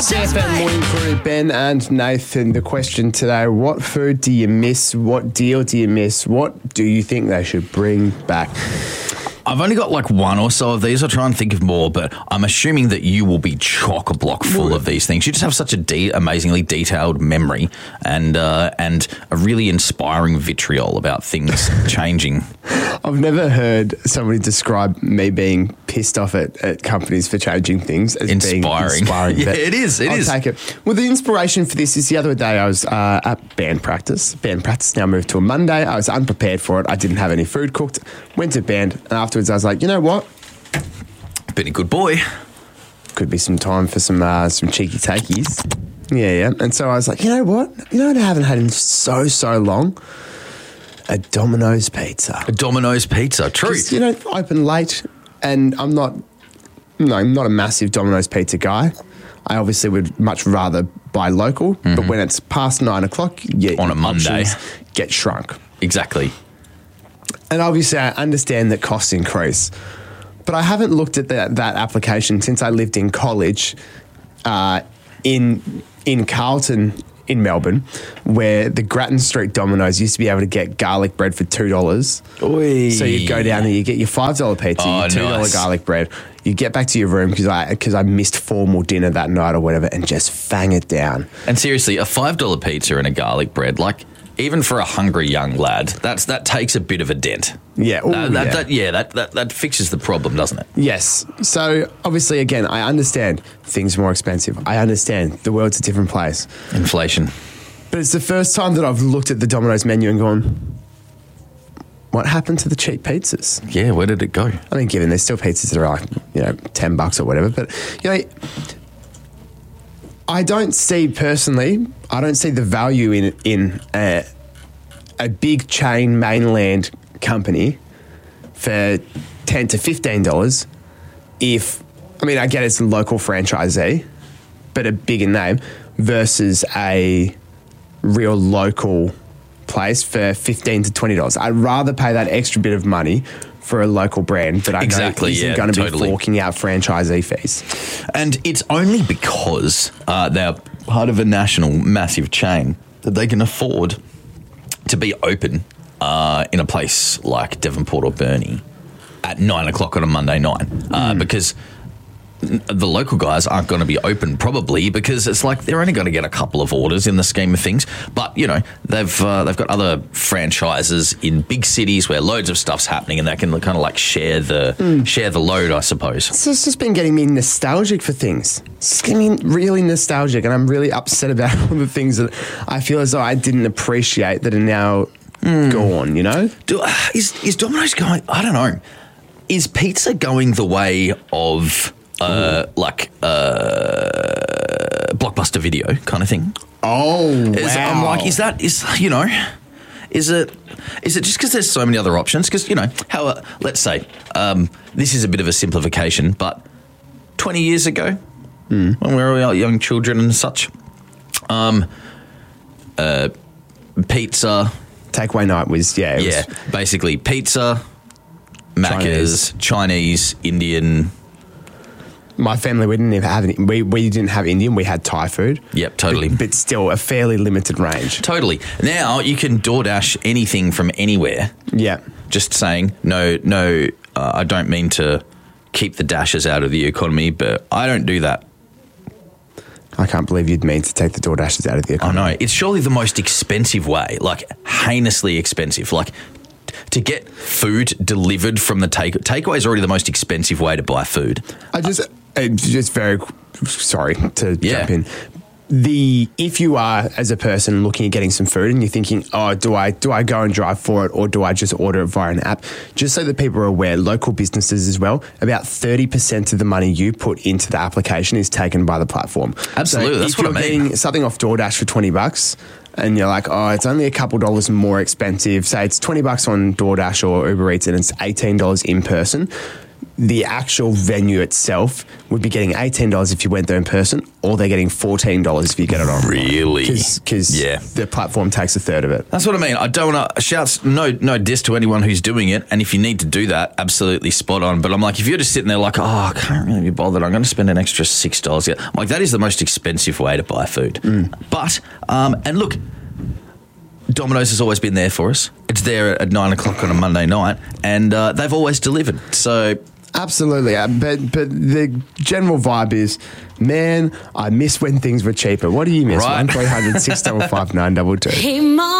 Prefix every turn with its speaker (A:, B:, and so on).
A: CFM Morning Crew, Ben and Nathan. The question today, what food do you miss? What deal do you miss? What do you think they should bring back?
B: I've only got like one or so of these. I'll try and think of more, but I'm assuming that you will be chock-a-block full of these things. You just have such a amazingly detailed memory and a really inspiring vitriol about things changing.
A: I've never heard somebody describe me being pissed off at companies for changing things as being inspiring.
B: Yeah, it is.
A: I'll take it. Well, the inspiration for this is the other day I was at band practice. Band practice now moved to a Monday. I was unprepared for it. I didn't have any food cooked. Went to band, and afterwards I was like, you know what?
B: Been a good boy.
A: Could be some time for some cheeky takeys. Yeah. And so I was like, you know what? You know what I haven't had in so long? A Domino's pizza.
B: A Domino's pizza, true.
A: Just, open late, and I'm not a massive Domino's pizza guy. I obviously would much rather buy local, but when it's past 9 o'clock,
B: on a Monday,
A: get shrunk.
B: Exactly.
A: And obviously, I understand that costs increase, but I haven't looked at that application since I lived in college in Carlton in Melbourne, where the Grattan Street Domino's used to be able to get garlic bread for $2.
B: Oy.
A: So you go down there, you get your $5 pizza, your $2 garlic bread. You get back to your room because I missed formal dinner that night or whatever, and just fang it down.
B: And seriously, a $5 pizza and a garlic bread, like, even for a hungry young lad, that takes a bit of a dent.
A: Yeah.
B: That fixes the problem, doesn't it?
A: Yes. So, obviously, again, I understand things are more expensive. I understand the world's a different place.
B: Inflation.
A: But it's the first time that I've looked at the Domino's menu and gone, what happened to the cheap pizzas?
B: Yeah, where did it go?
A: I mean, given there's still pizzas that are like, $10 or whatever, but, I don't see the value in a big chain mainland company for $10 to $15 I get it's a local franchisee, but a bigger name versus a real local place for $15 to $20. I'd rather pay that extra bit of money for a local brand that I know isn't going to be forking out franchisee fees.
B: And it's only because they're part of a national massive chain that they can afford to be open in a place like Devonport or Burnie at 9 o'clock on a Monday night because the local guys aren't going to be open probably because it's like they're only going to get a couple of orders in the scheme of things. But, they've got other franchises in big cities where loads of stuff's happening and they can kind of like share the load, I suppose.
A: So it's just been getting me nostalgic for things. It's getting me really nostalgic, and I'm really upset about all the things that I feel as though I didn't appreciate that are now gone,
B: Is Domino's going, I don't know, is pizza going the way of... Blockbuster Video kind of thing.
A: Oh, wow.
B: I'm like, is it just because there's so many other options? Because, let's say, this is a bit of a simplification, but 20 years ago, when we were young children and such, pizza.
A: Takeaway night was, was
B: basically pizza, Macca's, Chinese, Indian.
A: My family, we didn't even have any. We didn't have Indian. We had Thai food.
B: Yep, totally.
A: But still a fairly limited range.
B: Totally. Now you can DoorDash anything from anywhere.
A: Yeah.
B: Just saying, no. I don't mean to keep the dashes out of the economy, but I don't do that.
A: I can't believe you'd mean to take the DoorDashes out of the economy.
B: I know. It's surely the most expensive way, like heinously expensive. Like to get food delivered from the takeaway is already the most expensive way to buy food.
A: Just very sorry to jump in. If you are as a person looking at getting some food and you're thinking, do I go and drive for it or do I just order it via an app? Just so that people are aware, local businesses as well, about 30% of the money you put into the application is taken by the platform.
B: Absolutely,
A: so
B: that's what I mean.
A: If you're getting something off DoorDash for $20 and you're like, it's only a couple dollars more expensive, say it's $20 on DoorDash or Uber Eats and it's $18 in person, the actual venue itself would be getting $18 if you went there in person, or they're getting $14 if you get it online.
B: Really?
A: Because the platform takes a third of it.
B: That's what I mean. I don't want to shout no diss to anyone who's doing it, and if you need to do that, absolutely spot on. But I'm like, if you're just sitting there like, I can't really be bothered, I'm going to spend an extra $6. I'm like, that is the most expensive way to buy food. But and look, Domino's has always been there for us. It's there at 9 o'clock on a Monday night, and they've always delivered. So.
A: Absolutely, but the general vibe is, man, I miss when things were cheaper. What do you miss?
B: Right.
A: 1300 655 922.
C: Hey, Mom.